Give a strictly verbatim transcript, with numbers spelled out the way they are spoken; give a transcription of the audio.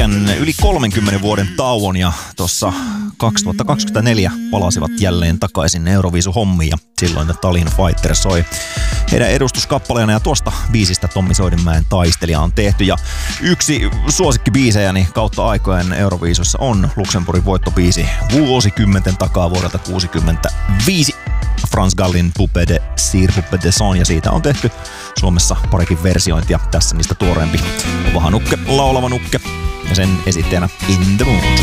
pitkän yli kolmenkymmenen vuoden tauon ja tuossa kaksituhattakaksikymmentäneljä palasivat jälleen takaisin Euroviisu-hommiin ja silloin Tallinn Fighter soi heidän edustuskappaleena ja tuosta biisistä Tommi Soidinmäen Taistelija on tehty ja yksi suosikkibiisejäni kautta aikojen Euroviisussa on Luxemburgin voittobiisi vuosikymmenten takaa vuodelta kuusikymmentäviisi. Frans Gallin Poupée de Cire, Poupée de Son ja siitä on tehty Suomessa parikin versiointia. Tässä niistä tuoreempi Vahanukke, laulava nukke ja sen esittäjänä In the Mood.